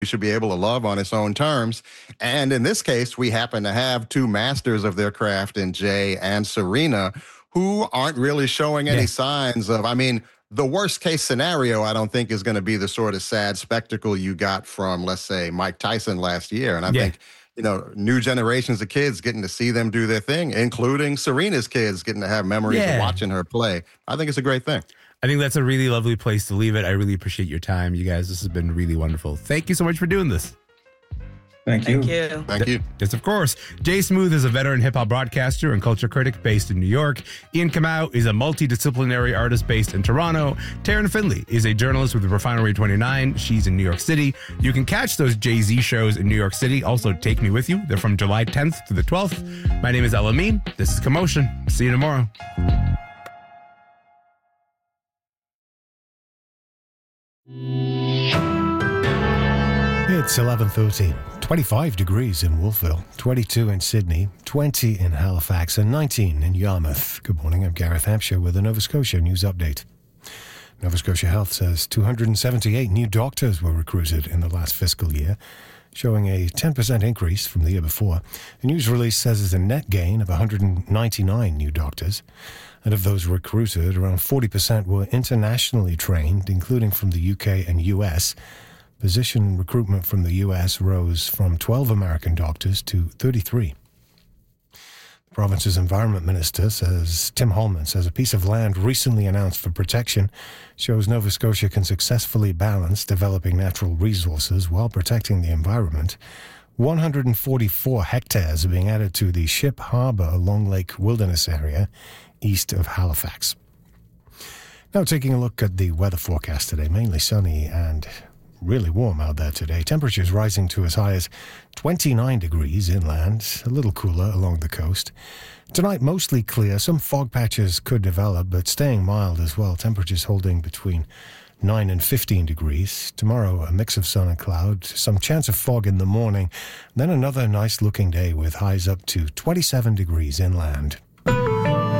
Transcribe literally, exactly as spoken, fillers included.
should be able to love on its own terms. And in this case, we happen to have two masters of their craft in Jay and Serena, who aren't really showing any Yeah. signs of, I mean, the worst case scenario, I don't think is going to be the sort of sad spectacle you got from, let's say, Mike Tyson last year. And I Yeah. think, you know, new generations of kids getting to see them do their thing, including Serena's kids getting to have memories Yeah. of watching her play. I think it's a great thing. I think that's a really lovely place to leave it. I really appreciate your time, you guys. This has been really wonderful. Thank you so much for doing this. Thank you. Thank you. Thank you. Yes, of course. Jay Smooth is a veteran hip-hop broadcaster and culture critic based in New York. Ian Kamau is a multidisciplinary artist based in Toronto. Taryn Finley is a journalist with Refinery twenty-nine. She's in New York City. You can catch those Jay-Z shows in New York City. Also, Take Me With You. They're from July tenth to the twelfth. My name is Elamine. This is Commotion. See you tomorrow. It's eleven thirteen. twenty-five degrees in Wolfville, twenty-two in Sydney, twenty in Halifax, and nineteen in Yarmouth. Good morning, I'm Gareth Hampshire with a Nova Scotia News Update. Nova Scotia Health says two hundred seventy-eight new doctors were recruited in the last fiscal year, showing a ten percent increase from the year before. The news release says it's a net gain of one hundred ninety-nine new doctors. And of those recruited, around forty percent were internationally trained, including from the U K and U S. Physician recruitment from the U S rose from twelve American doctors to thirty-three. The province's environment minister says, Tim Holman says, a piece of land recently announced for protection shows Nova Scotia can successfully balance developing natural resources while protecting the environment. one hundred forty-four hectares are being added to the Ship Harbour Long Lake Wilderness area east of Halifax. Now taking a look at the weather forecast today, mainly sunny and really warm out there today. Temperatures rising to as high as twenty-nine degrees inland, a little cooler along the coast. Tonight, mostly clear. Some fog patches could develop, but staying mild as well. Temperatures holding between nine and fifteen degrees. Tomorrow, a mix of sun and cloud. Some chance of fog in the morning. Then another nice-looking day with highs up to twenty-seven degrees inland.